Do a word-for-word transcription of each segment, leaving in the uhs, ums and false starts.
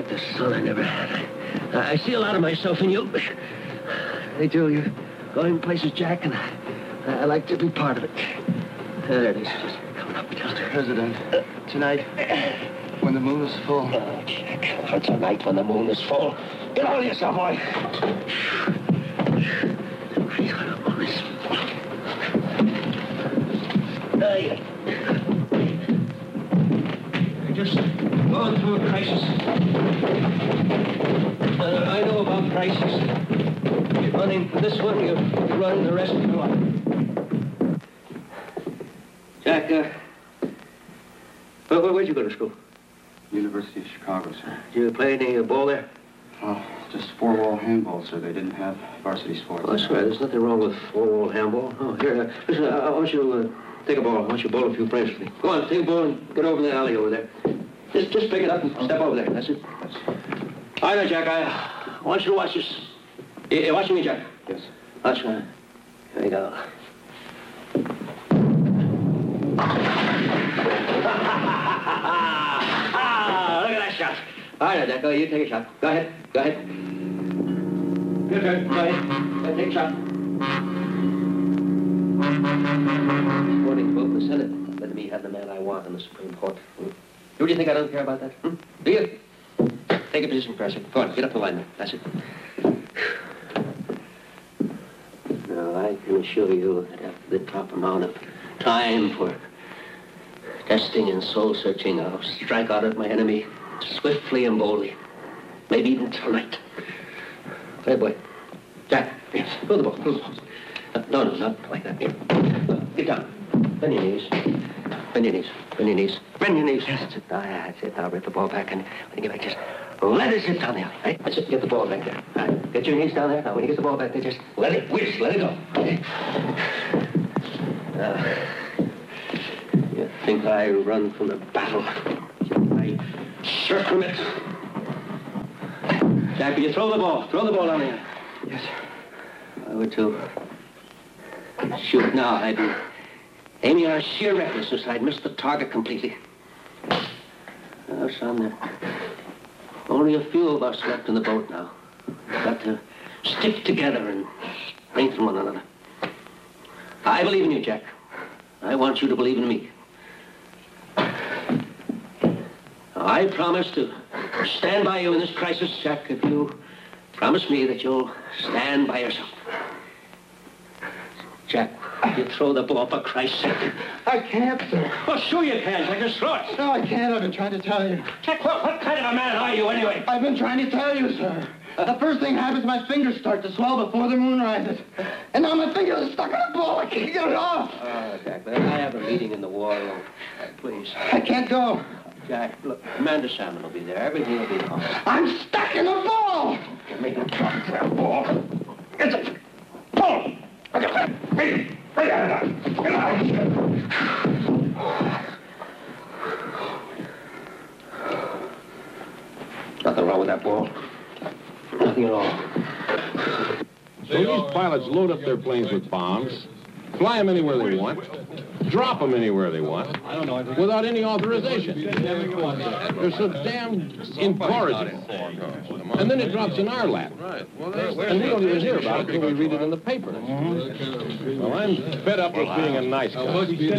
like the son I never had. I, I see a lot of myself in you. Hey, Joe, you're going places, Jack, and I, I like to be part of it. There it is, just coming up. Mister President, tonight, when the moon is full... Oh, Jack, what's a night when the moon is full? Get hold of yourself, boy. Great, when the moon is full. Hey. You're just going through a crisis. Uh, I know about crises. You're running for this one, you're running the rest of your life. Jack, uh, where, where'd you go to school? University of Chicago, sir. Did you play any uh, ball there? Oh, just four-wall handball, sir. They didn't have varsity sports. Oh, that's right. There's nothing wrong with four-wall handball. Oh, here, uh, listen, I, I want you to uh, take a ball. I want you to bowl a few frames for me. Go on, take a ball and get over in the alley over there. Just, just pick it up and step over there. That's it. That's it. All right, Jack, I, I want you to watch this. You, you watching me, Jack? Yes. Watch me. Here you go. Ah, look at that shot. All right, Jack, you take a shot. Go ahead. Go ahead. Your turn. Go ahead. Go ahead, take a shot. According to vote in the Senate, let me have the man I want in the Supreme Court. Hmm? Do you think I don't care about that? Hmm? Do you? Take a position for a second. Go on, get up the line there. That's it. Now, I can assure you that after the proper amount of time for testing and soul-searching, I'll strike out at my enemy swiftly and boldly. Maybe even tonight. Hey, boy. Jack, yes. Throw the ball. Throw the ball. No, no, not like that. Here. Get down. Bend your knees. Bend your knees. Bend your knees. Bend your knees. Yes. That's it. That's it. Now rip the ball back, and when you get back, just let it zip down the alley. Right? That's it. Get the ball back there. All right. Get your knees down there. Now, when you get the ball back there, just let it whiz. Let it go. Okay. Now, you think I run from the battle? I shirk from it. Jack, will you throw the ball? Throw the ball down there. Yes, sir. I would to shoot now. I'd be aiming on sheer recklessness. I'd miss the target completely. Oh, son, there only a few of us left in the boat now. We've got to stick together and strengthen one another. I believe in you, Jack. I want you to believe in me. I promise to stand by you in this crisis, Jack, if you promise me that you'll stand by yourself. Jack, you throw the ball, for Christ's sake. I can't, sir. Oh, sure you can, Jack. Just throw it. No, I can't. I've been trying to tell you. Jack, what, what kind of a man are you, anyway? I've been trying to tell you, sir. Uh, the first thing happens, my fingers start to swell before the moon rises. And now my fingers are stuck in a ball. I can't get it off. Oh, Jack, man, I have a meeting in the war room. Uh, please. I can't go. Jack, look, Commander Salmon will be there. Everything will be fine. I'm stuck in a ball. Give me the truck for that ball. It's a ball. Hey, hey, get out. Nothing wrong with that ball. Nothing at all. So these pilots load up their planes with bombs, fly them anywhere they want, drop them anywhere they want, without any authorization. They're so damn incorrigible. And then it drops in our lap. And we don't even hear about it until we read it in the paper. Well, I'm fed up with being a nice guy.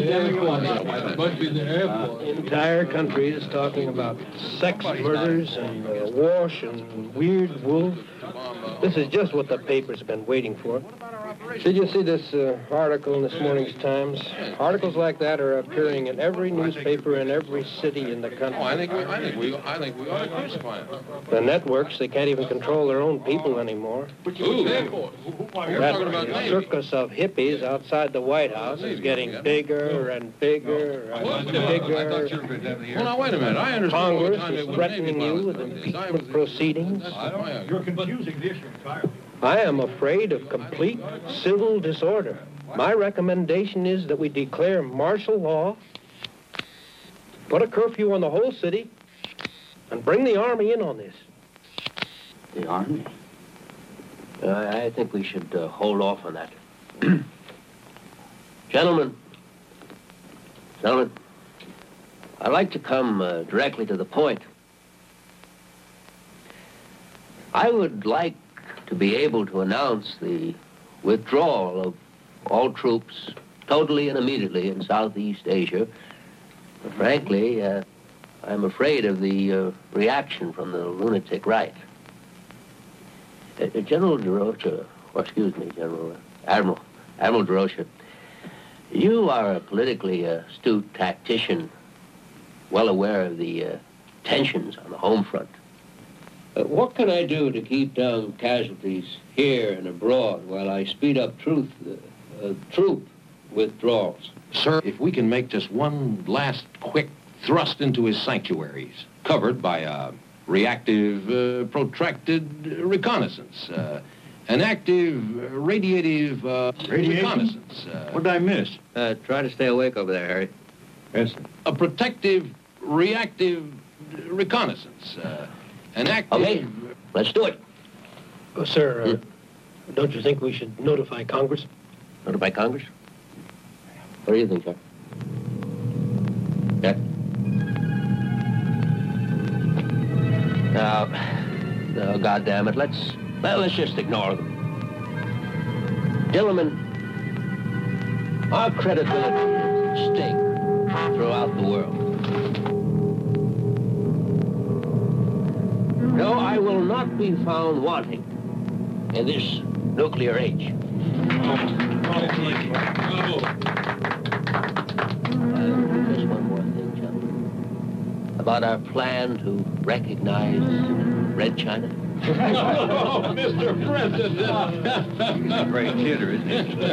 The entire country is talking about sex murders and uh, wash and weird wolf. This is just what the paper's been waiting for. Did you see this uh, article in this morning's Times? Articles like that are appearing in every newspaper in every city in the country. Oh, I think we, I think we, I think we ought to crucify him. The networks, they can't even control their own people anymore. Ooh, That circus of hippies outside the White House is getting bigger and bigger and bigger. Well, now, wait a minute. I understand. Congress is threatening you with impeachment proceedings. You're confusing the issue entirely. I am afraid of complete civil disorder. My recommendation is that we declare martial law, put a curfew on the whole city, and bring the Army in on this. The Army? Uh, I think we should uh, hold off on that. Gentlemen, gentlemen, I'd like to come uh, directly to the point. I would like to be able to announce the withdrawal of all troops totally and immediately in Southeast Asia. But frankly, uh, I'm afraid of the uh, reaction from the lunatic right. Uh, General DeRocha, or excuse me, General uh, Admiral, Admiral DeRocha, you are a politically astute tactician, well aware of the uh, tensions on the home front. Uh, what can I do to keep down casualties here and abroad while I speed up truth, uh, uh, troop withdrawals? Sir, if we can make just one last quick thrust into his sanctuaries, covered by a reactive, uh, protracted reconnaissance, uh, an active, uh, radiative uh, reconnaissance. Uh, What did I miss? Uh, try to stay awake over there, Harry. Yes, sir. a protective, reactive reconnaissance. Uh, an active... Okay, let's do it. Oh, sir, uh, don't you think we should notify Congress? Notify Congress? What do you think, sir? Yeah? Now, no, goddamn it, let's, well, let's just ignore them. Gentlemen, our credibility is at stake throughout the world. No, I will not be found wanting in this nuclear age. Uh, just one more thing, gentlemen. About our plan to recognize Red China. Oh, Mister President! He's a great kidder, isn't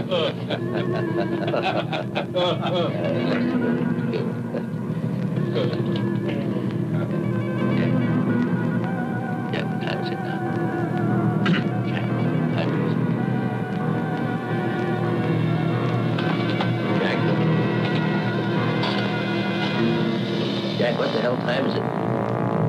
Yeah, what time is it now? Jack, what time is it? Jack, Jack, what the hell time is it?